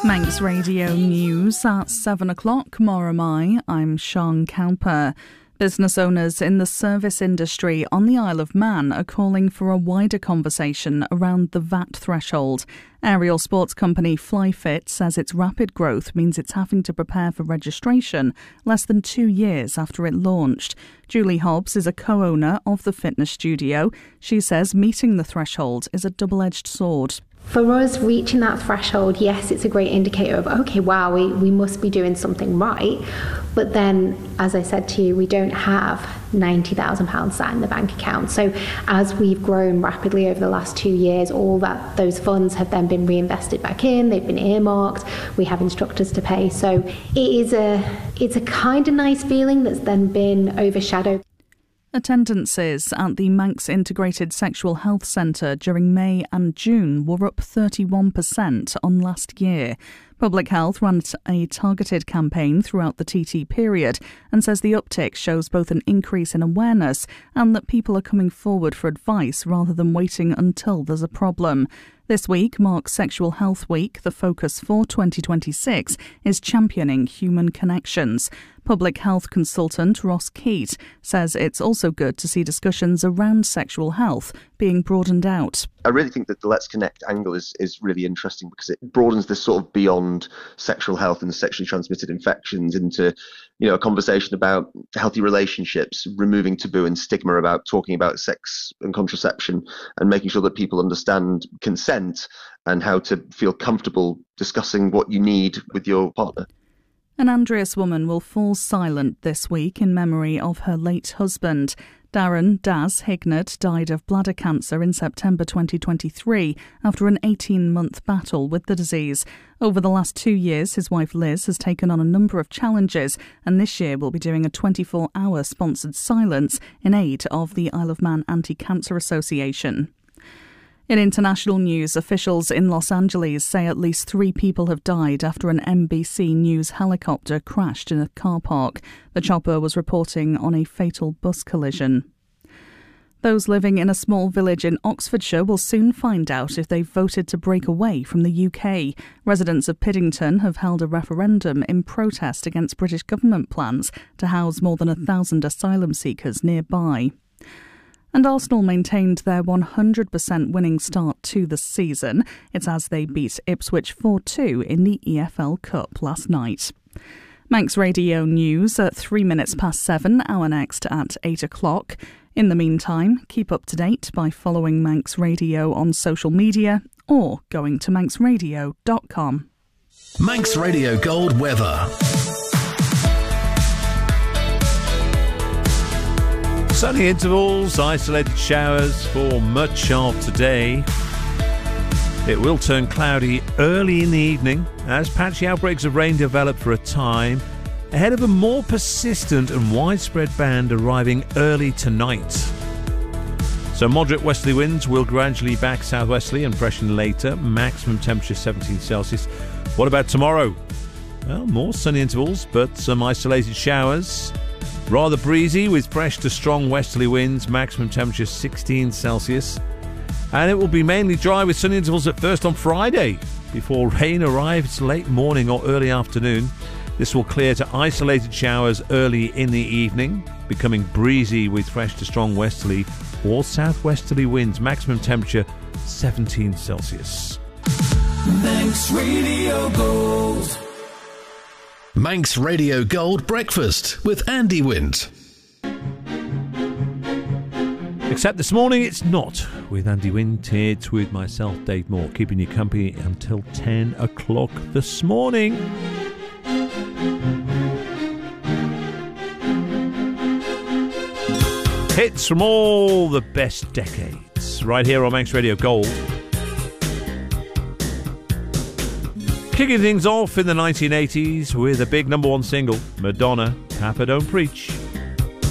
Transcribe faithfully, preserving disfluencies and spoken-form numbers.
Manx Radio News at seven o'clock. More am I. I'm Sean Cowper. Business owners in the service industry on the Isle of Man are calling for a wider conversation around the V A T threshold. Aerial sports company Flyfit says its rapid growth means it's having to prepare for registration less than two years after it launched. Julie Hobbs is a co-owner of the fitness studio. She says meeting the threshold is a double-edged sword. For us, reaching that threshold, yes, it's a great indicator of, okay, wow, we, we must be doing something right. But then, as I said to you, we don't have ninety thousand pounds sat in the bank account. So as we've grown rapidly over the last two years, all that those funds have then been reinvested back in, they've been earmarked, we have instructors to pay. So it is a, it's a kind of nice feeling that's then been overshadowed. Attendances at the Manx Integrated Sexual Health Centre during May and June were up thirty-one percent on last year. Public Health ran a targeted campaign throughout the T T period and says the uptick shows both an increase in awareness and that people are coming forward for advice rather than waiting until there's a problem. This week marks Sexual Health Week. The focus for twenty twenty-six is championing human connections. Public health consultant Ross Keat says it's also good to see discussions around sexual health being broadened out. I really think that the Let's Connect angle is, is really interesting because it broadens this sort of beyond sexual health and sexually transmitted infections into, you know, a conversation about healthy relationships, removing taboo and stigma about talking about sex and contraception and making sure that people understand consent and how to feel comfortable discussing what you need with your partner. An Andreas woman will fall silent this week in memory of her late husband. Darren Daz Hignett died of bladder cancer in September twenty twenty-three after an eighteen-month battle with the disease. Over the last two years, his wife Liz has taken on a number of challenges and this year will be doing a twenty-four hour sponsored silence in aid of the Isle of Man Anti-Cancer Association. In international news, officials in Los Angeles say at least three people have died after an N B C News helicopter crashed in a car park. The chopper was reporting on a fatal bus collision. Those living in a small village in Oxfordshire will soon find out if they've voted to break away from the U K. Residents of Piddington have held a referendum in protest against British government plans to house more than a thousand asylum seekers nearby. And Arsenal maintained their one hundred percent winning start to the season. It's as they beat Ipswich four two in the E F L Cup last night. Manx Radio News at three minutes past seven, our next at eight o'clock. In the meantime, keep up to date by following Manx Radio on social media or going to manx radio dot com. Manx Radio Gold weather. Sunny intervals, isolated showers for much of today. It will turn cloudy early in the evening as patchy outbreaks of rain develop for a time, ahead of a more persistent and widespread band arriving early tonight. So moderate westerly winds will gradually back southwesterly and freshen later, maximum temperature seventeen Celsius. What about tomorrow? Well, more sunny intervals, but some isolated showers. Rather breezy with fresh to strong westerly winds, maximum temperature sixteen Celsius. And it will be mainly dry with sunny intervals at first on Friday, before rain arrives late morning or early afternoon. This will clear to isolated showers early in the evening, becoming breezy with fresh to strong westerly or southwesterly winds, maximum temperature seventeen Celsius. Manx Radio Gold. Manx Radio Gold Breakfast with Andy Wint. Except this morning it's not with Andy Wint. It's with myself, Dave Moore, keeping you company until ten o'clock this morning. Hits from all the best decades right here on Manx Radio Gold. Kicking things off in the nineteen eighties with a big number one single, Madonna, Papa Don't Preach.